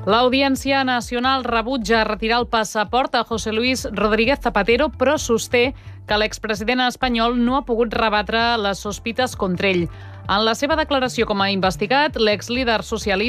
L'Audiència Nacional rebutja retirar el passaport a José Luis Rodríguez Zapatero, però sosté que l'expresident espanyol no ha pogut rebatre les sospites contra ell. En la seva declaració com a investigat, l'exlíder socialista